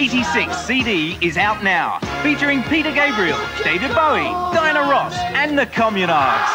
86 CD is out now, featuring Peter Gabriel, David Bowie, Diana Ross and the Communards.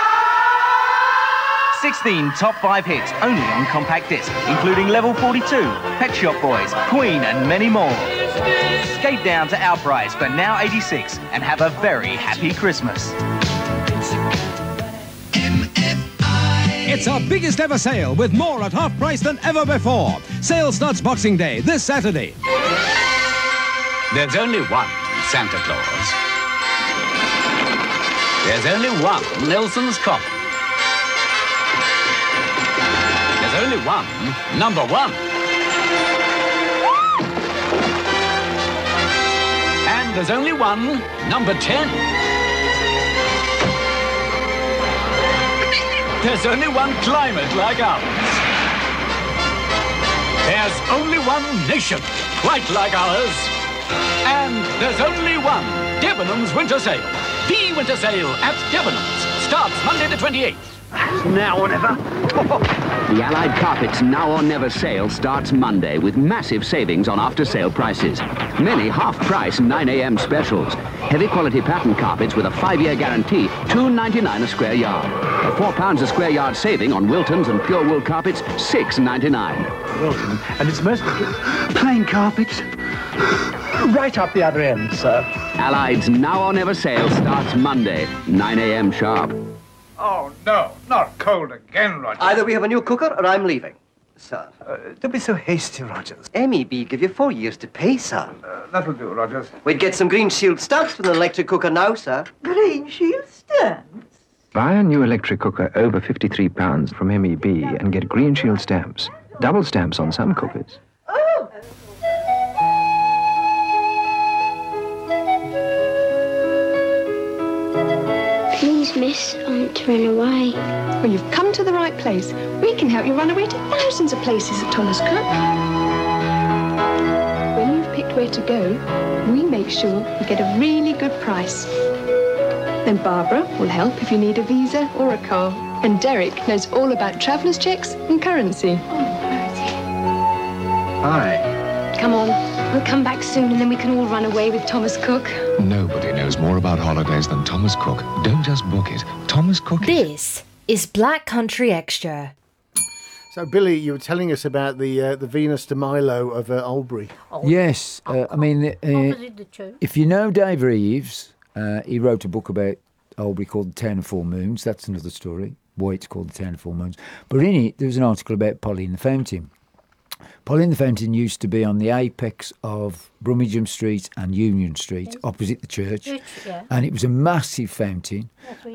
16 top 5 hits only on compact disc, including Level 42, Pet Shop Boys, Queen and many more. Skate down to our price for Now 86 and have a very happy Christmas. It's our biggest ever sale with more at half price than ever before. Sale starts Boxing Day this Saturday. There's only one Santa Claus. There's only one Nelson's Coffee. There's only one number one. And there's only one number 10. There's only one climate like ours. There's only one nation quite like ours. And there's only one Debenhams Winter Sale. The winter sale at Debenhams starts Monday the 28th. Now or never. The Allied Carpets Now or Never sale starts Monday with massive savings on after-sale prices. Many half-price 9 a.m. specials. Heavy quality pattern carpets with a 5-year guarantee, $2.99 a square yard. A £4 a square yard saving on Wilton's and pure wool carpets, $6.99. Wilton, and it's mostly plain carpets. Right up the other end, sir. Allied's Now or Never sale starts Monday, 9 a.m. sharp. Oh, no, not cold again, Roger. Either we have a new cooker or I'm leaving. Sir. Don't be so hasty, Rogers. MEB give you 4 years to pay, sir. That'll do, Rogers. We'd get some Green Shield stamps with an electric cooker now, sir. Green Shield stamps? Buy a new electric cooker over £53 from MEB and get Green Shield stamps. Double stamps on some cookers. Oh! Please, miss, I want to run away. Well, you've come to the right place. We can help you run away to thousands of places at Thomas Cook. When you've picked where to go, we make sure you get a really good price. Then Barbara will help if you need a visa or a car. And Derek knows all about travellers' checks and currency. Hi. Come on, we'll come back soon and then we can all run away with Thomas Cook. Nobody knows more about holidays than Thomas Cook. Don't just book it. Thomas Cook. This is Black Country Extra. So, Billy, you were telling us about the Venus de Milo of Albury. Yes, if you know Dave Reeves, he wrote a book about Albury called The Town of Four Moons. That's another story, why it's called The Town of Four Moons. But in it, there was an article about Polly and the Fountain. Polly and the Fountain used to be on the apex of Brummagem Street and Union Street, opposite the church, and it was a massive fountain.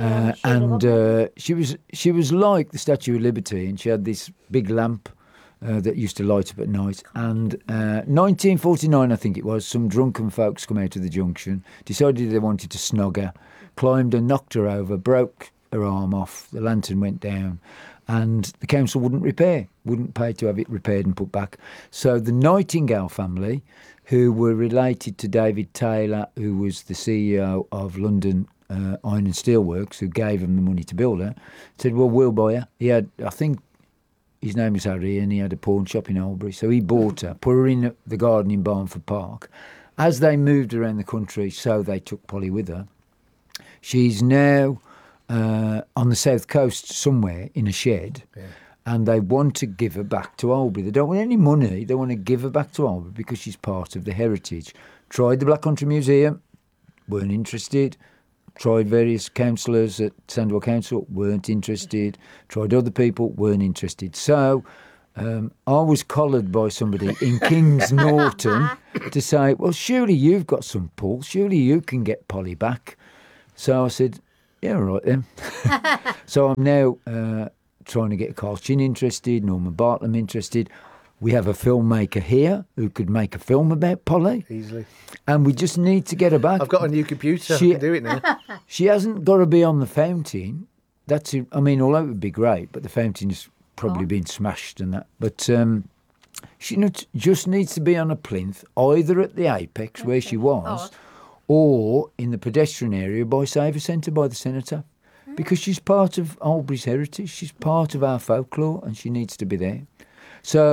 She was like the Statue of Liberty, and she had this big lamp that used to light up at night. And 1949, I think it was, some drunken folks come out of the junction, decided they wanted to snog her, climbed and knocked her over, broke her arm off, the lantern went down, and the council wouldn't pay to have it repaired and put back. So the Nightingale family, who were related to David Taylor, who was the CEO of London Iron and Steel Works, who gave him the money to build her, said, well, we'll buy her. He had, I think his name was Harry, and he had a pawn shop in Albury. So he bought her, put her in the garden in Barnford Park. As they moved around the country, so they took Polly with her. She's now on the south coast somewhere in a shed, and they want to give her back to Albury. They don't want any money. They want to give her back to Albury because she's part of the heritage. Tried the Black Country Museum, weren't interested. Tried various councillors at Sandwell Council, weren't interested. Tried other people, weren't interested. So I was collared by somebody in Kings Norton to say, well, surely you've got some pull. Surely you can get Polly back. So I said, yeah, all right then. So I'm now trying to get Carl Chin interested, Norman Bartlam interested. We have a filmmaker here who could make a film about Polly. Easily. And we just need to get her back. I've got a new computer. I can do it now. She hasn't got to be on the fountain. Although it would be great, but the fountain's probably been smashed and that. But she just needs to be on a plinth, either at the apex where she was, or in the pedestrian area by Savour Centre by the Senator. Because she's part of Albury's heritage. She's part of our folklore and she needs to be there. So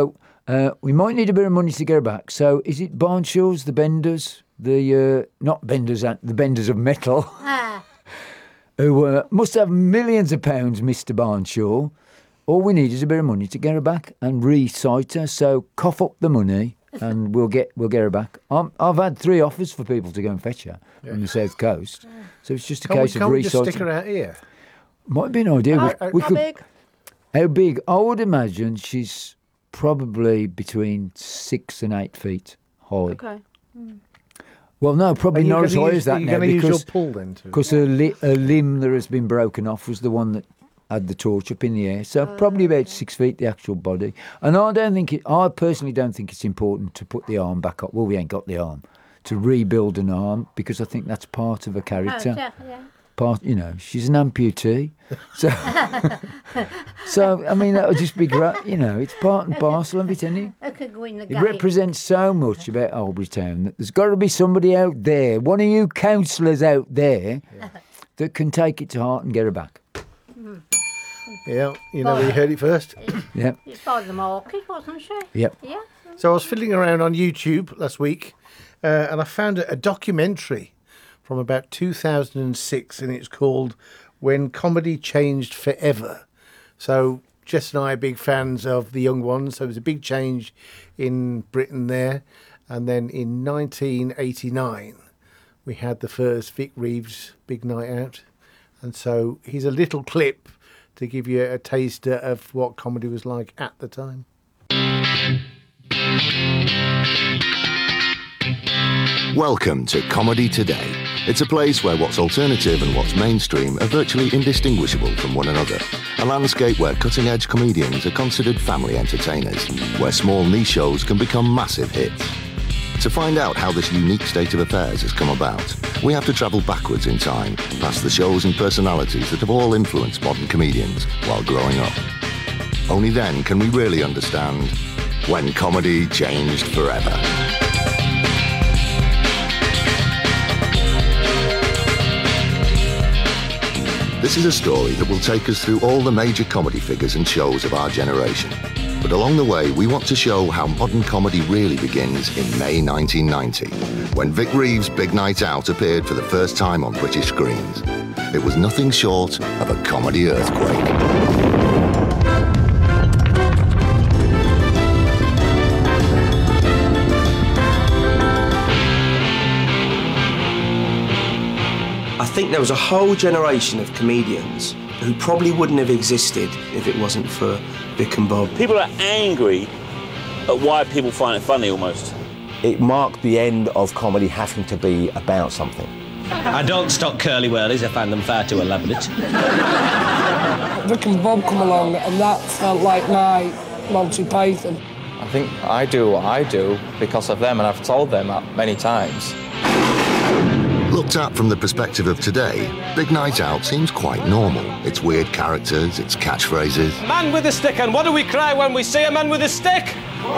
We might need a bit of money to get her back. So is it Barnshaw's, the Benders, not Benders, the Benders of Metal, who must have millions of pounds, Mr. Barnshaw. All we need is a bit of money to get her back and re-site her. So cough up the money and we'll get her back. I've had 3 offers for people to go and fetch her from the south coast. So it's just a case of Can't we re-siting. just stick her out here? Might be an idea. How big? How big? I would imagine she's probably between 6 and 8 feet high. Okay. Well, no, probably not as high as that now. You're going to use your pull then too? Because her limb that has been broken off was the one that had the torch up in the air. So probably about 6 feet, the actual body. And I personally don't think it's important to put the arm back up. Well, we ain't got the arm. To rebuild an arm, because I think that's part of her character. Yeah. She's an amputee. So I mean, that would just be great. It's part and parcel of it, isn't it? I could go in the It gate. represents so much about Albury Town that there's got to be somebody out there, one of you councillors out there, that can take it to heart and get her back. Yeah, you heard it first. Yeah. It's by the market, wasn't she? Yep. Yeah. So I was fiddling around on YouTube last week and I found a documentary from about 2006 and it's called When Comedy Changed Forever. So Jess and I are big fans of The Young Ones. So there was a big change in Britain there. And then in 1989, we had the first Vic Reeves Big Night Out. And so here's a little clip to give you a taster of what comedy was like at the time. Welcome to Comedy Today. It's a place where what's alternative and what's mainstream are virtually indistinguishable from one another. A landscape where cutting-edge comedians are considered family entertainers, where small niche shows can become massive hits. To find out how this unique state of affairs has come about, we have to travel backwards in time, past the shows and personalities that have all influenced modern comedians while growing up. Only then can we really understand when comedy changed forever. This is a story that will take us through all the major comedy figures and shows of our generation. But along the way, we want to show how modern comedy really begins in May 1990, when Vic Reeves' Big Night Out appeared for the first time on British screens. It was nothing short of a comedy earthquake. I think there was a whole generation of comedians who probably wouldn't have existed if it wasn't for Vic and Bob. People are angry at why people find it funny almost. It marked the end of comedy having to be about something. I don't stock curly whirlies, I find them far too elaborate. Vic and Bob come along and that felt like my Monty Python. I think I do what I do because of them, and I've told them that many times. Looked at from the perspective of today, Big Night Out seems quite normal. Its weird characters, its catchphrases. Man with a stick, and what do we cry when we see a man with a stick?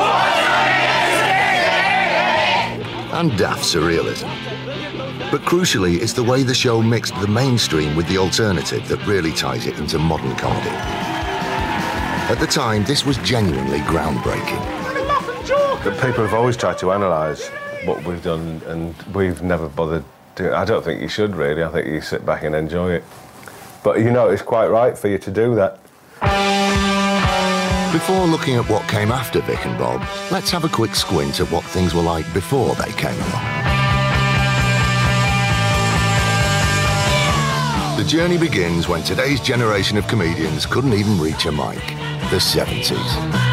And daft surrealism. But crucially, it's the way the show mixed the mainstream with the alternative that really ties it into modern comedy. At the time, this was genuinely groundbreaking. People have always tried to analyse what we've done, and we've never bothered doing it. I don't think you should, really. I think you sit back and enjoy it. But it's quite right for you to do that. Before looking at what came after Vic and Bob, let's have a quick squint at what things were like before they came along. The journey begins when today's generation of comedians couldn't even reach a mic. The 70s.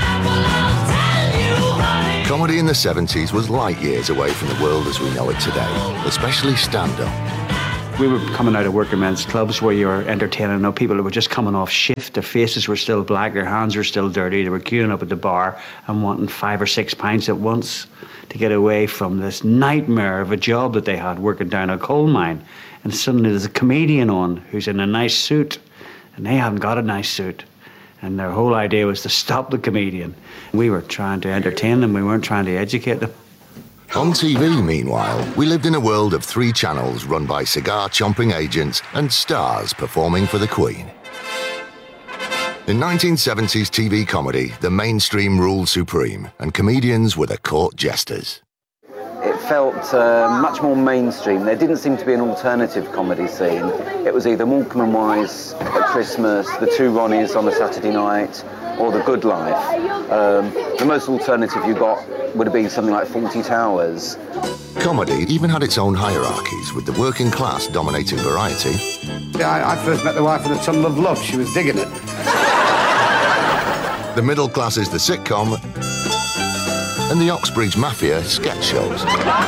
Comedy in the 70s was light years away from the world as we know it today, especially stand-up. We were coming out of working men's clubs where you were entertaining people that were just coming off shift. Their faces were still black, their hands were still dirty. They were queuing up at the bar and wanting 5 or 6 pints at once to get away from this nightmare of a job that they had working down a coal mine. And suddenly there's a comedian on who's in a nice suit, and they haven't got a nice suit. And their whole idea was to stop the comedian. We were trying to entertain them, we weren't trying to educate them. On TV, meanwhile, we lived in a world of 3 channels run by cigar-chomping agents and stars performing for the Queen. In 1970s TV comedy, the mainstream ruled supreme, and comedians were the court jesters. It felt much more mainstream. There didn't seem to be an alternative comedy scene. It was either Morecambe and Wise at Christmas, The Two Ronnies on a Saturday night, or The Good Life. The most alternative you got would have been something like Fawlty Towers. Comedy even had its own hierarchies, with the working class dominating variety. Yeah, I first met the wife in a tunnel of love. She was digging it. The middle class is the sitcom, and the Oxbridge Mafia sketch shows.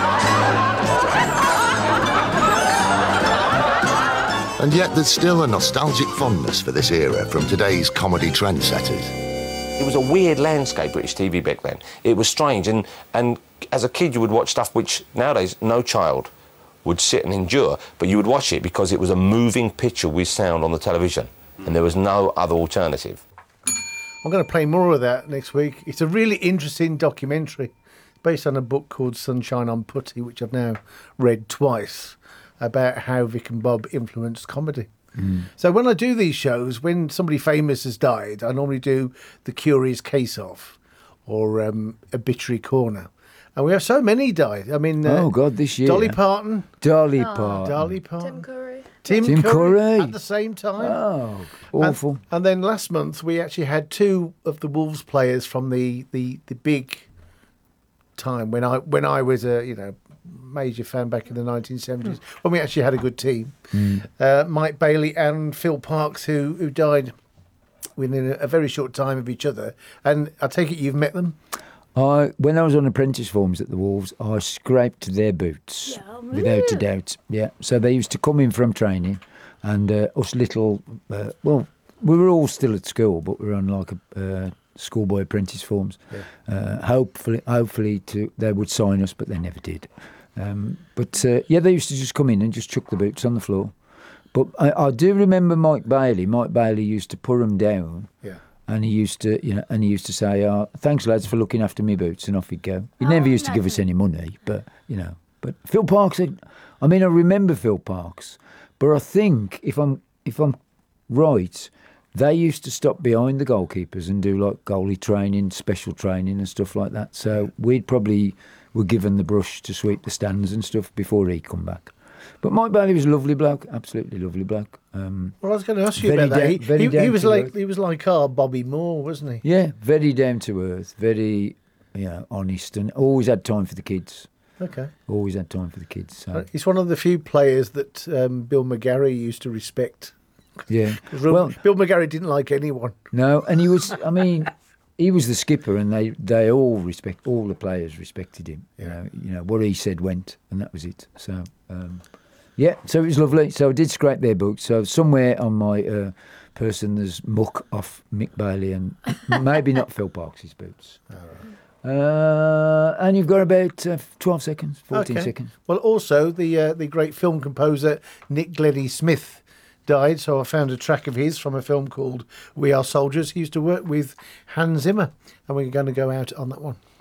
And yet there's still a nostalgic fondness for this era from today's comedy trendsetters. It was a weird landscape, British TV back then. It was strange, and as a kid you would watch stuff which nowadays no child would sit and endure, but you would watch it because it was a moving picture with sound on the television, and there was no other alternative. I'm going to play more of that next week. It's a really interesting documentary based on a book called Sunshine on Putty, which I've now read twice, about how Vic and Bob influenced comedy. So when I do these shows, when somebody famous has died, I normally do the Curious Case Off or Obituary Corner. And we have so many died. I mean, oh God, this year. Dolly Parton. Dolly Parton. Tim Curry. Tim Curry at the same time. Oh, awful. And then last month we actually had two of the Wolves players from the big time when I was a major fan back in the 1970s, when we actually had a good team. Mike Bailey and Phil Parkes, who died within a very short time of each other. And I take it you've met them? When I was on apprentice forms at the Wolves, I scraped their boots, without a doubt. Yeah, so they used to come in from training, and us little, we were all still at school, but we were on like a schoolboy apprentice forms. Yeah. Hopefully they would sign us, but they never did. They used to just come in and just chuck the boots on the floor. But I do remember Mike Bailey. Mike Bailey used to put them down. Yeah. And he used to say, "Thanks, lads, for looking after me boots," and off he'd go. He never used to give us any money, but But Phil Parkes, I remember Phil Parkes, but I think if I'm right, they used to stop behind the goalkeepers and do like goalie training, special training and stuff like that. So we'd probably were given the brush to sweep the stands and stuff before he'd come back. But Mike Bailey was a lovely bloke, absolutely lovely bloke. Well, I was going to ask you about that. He was like our Bobby Moore, wasn't he? Yeah, very down to earth, very honest, and always had time for the kids. Okay. Always had time for the kids. So. He's one of the few players that Bill McGarry used to respect. Yeah. Bill McGarry didn't like anyone. No, and he was. He was the skipper, and they all the players respected him. Yeah. You know what he said went, and that was it. So so it was lovely. So I did scrape their boots. So somewhere on my person there's muck off Mick Bailey and maybe not Phil Parkes' boots. All right. And you've got about 12 seconds, 14 seconds. Well, also the great film composer Nick Gleddy Smith died, so I found a track of his from a film called We Are Soldiers. He used to work with Hans Zimmer, and we're going to go out on that one.